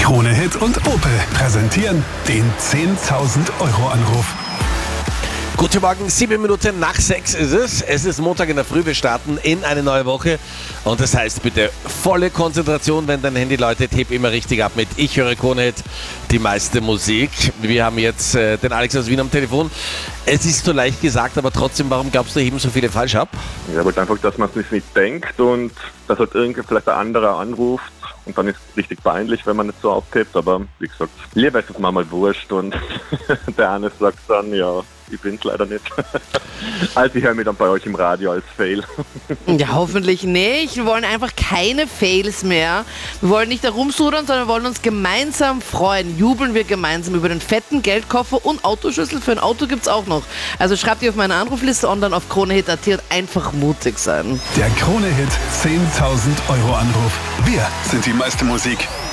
Krone Hit und Opel präsentieren den 10.000 Euro Anruf. Guten Morgen, 7 Minuten nach 6 ist es. Es ist Montag in der Früh, wir starten in eine neue Woche. Und das heißt bitte volle Konzentration, wenn dein Handy läutet, heb immer richtig ab mit Ich höre Krone Hit, die meiste Musik. Wir haben jetzt den Alex aus Wien am Telefon. Es ist so leicht gesagt, aber trotzdem, warum glaubst du, heben so viele falsch ab? Ja, weil einfach, dass man es nicht denkt und dass halt irgendwie vielleicht ein anderer anruft. Und dann ist es richtig peinlich, wenn man nicht so aufhebt. Aber wie gesagt, lieber ist es mir mal wurscht. Und der eine sagt dann, ja, ich bin's leider nicht. Also ich höre mich dann bei euch im Radio als Fail. Ja, hoffentlich nicht. Wir wollen einfach keine Fails mehr. Wir wollen nicht herumsudern, sondern wir wollen uns gemeinsam freuen. Jubeln wir gemeinsam über den fetten Geldkoffer und Autoschlüssel für ein Auto gibt's auch noch. Also schreibt ihr auf meine Anrufliste online auf kronehit.at und einfach mutig sein. Der Krone Hit 10.000 Euro Anruf. Wir sind die meiste Musik.